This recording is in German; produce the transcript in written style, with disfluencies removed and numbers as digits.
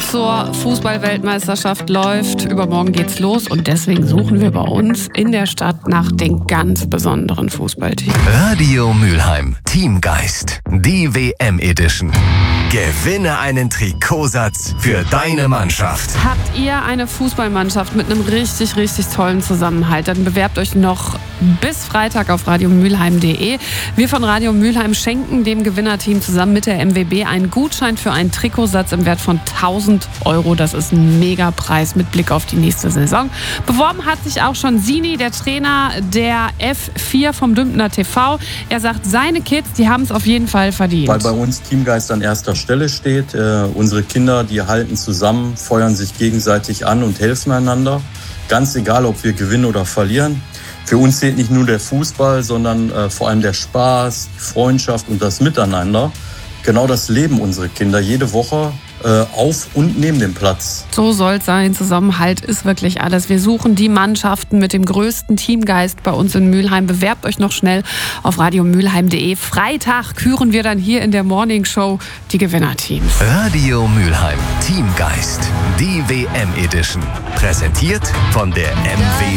zur Fußball-Weltmeisterschaft läuft. Übermorgen geht's los und deswegen suchen wir bei uns in der Stadt nach den ganz besonderen Fußballteams. Radio Mülheim, Teamgeist, die WM-Edition. Gewinne einen Trikotsatz für deine Mannschaft. Habt ihr eine Fußballmannschaft mit einem richtig, richtig tollen Zusammenhalt? Dann bewerbt euch noch bis Freitag auf radiomülheim.de. Wir von Radio Mülheim schenken dem Gewinnerteam zusammen mit der MWB einen Gutschein für einen Trikotsatz im Wert von 1.000 €. Das ist ein Megapreis mit Blick auf die nächste Saison. Beworben hat sich auch schon Sini, der Trainer der F4 vom Dümpner TV. Er sagt, seine Kids, die haben es auf jeden Fall verdient. Weil bei uns Teamgeist an erster Stelle steht. Unsere Kinder, die halten zusammen, feuern sich gegenseitig an und helfen einander. Ganz egal, ob wir gewinnen oder verlieren. Für uns zählt nicht nur der Fußball, sondern vor allem der Spaß, die Freundschaft und das Miteinander. Genau das leben unsere Kinder jede Woche auf und neben dem Platz. So soll es sein. Zusammenhalt ist wirklich alles. Wir suchen die Mannschaften mit dem größten Teamgeist bei uns in Mülheim. Bewerbt euch noch schnell auf radiomülheim.de. Freitag küren wir dann hier in der Morning Show die Gewinnerteams. Radio Mülheim, Teamgeist, die WM-Edition. Präsentiert von der MWB.